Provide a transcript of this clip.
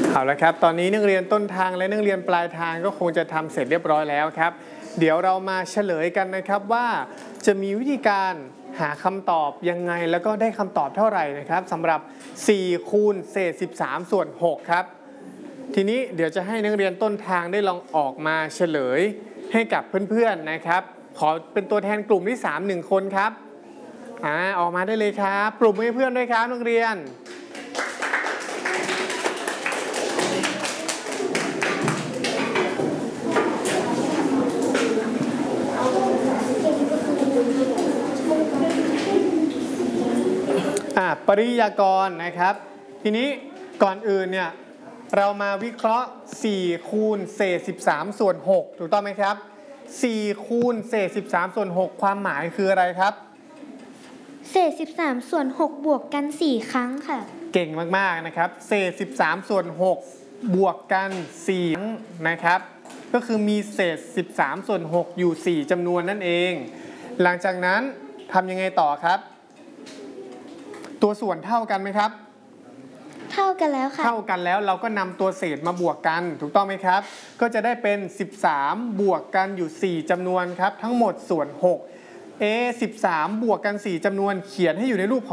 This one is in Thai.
เอาละครับตอนนี้นักเรียนต้นทางและนักเรียนปลายทางก็คงจะทำเสร็จเรียบร้อยแล้วครับเดี๋ยวเรามาเฉลยกันนะครับว่าจะมีวิธีการหาคำตอบยังไงแล้วก็ได้คำตอบเท่าไหร่นะครับสำหรับ4คูณเศษ13ส่วน6ครับทีนี้เดี๋ยวจะให้นักเรียนต้นทางได้ลองออกมาเฉลยให้กับเพื่อนๆนะครับขอเป็นตัวแทนกลุ่มที่3 1คนครับออกมาได้เลยครับปรบมือให้เพื่อนด้วยครับนักเรียนปริยากรนะครับทีนี้ก่อนอื่นเนี่ยเรามาวิเคราะห์4คูณเศษ13ส่วน6ถูกต้องไหมครับ4คูณเศษ13ส่วน6ความหมายคืออะไรครับเศษ13ส่วน6บวกกัน4ครั้งค่ะเก่งมากๆนะครับเศษ13ส่วน6บวกกัน4ครั้งนะครับก็คือมีเศษ13ส่วน6อยู่4จำนวนนั่นเองหลังจากนั้นทำยังไงต่อครับตัวส่วนเท่ากันไหมครับเท่ากันแล้วค่ะเท่ากันแล้วเราก็นำตัวเศษมาบวกกันถูกต้องไหมครับก็จะได้เป็น13บวกกันอยู่4จำนวนครับทั้งหมดส่วน613บวกกัน4จำนวนเขียนให้อยู่ในรูป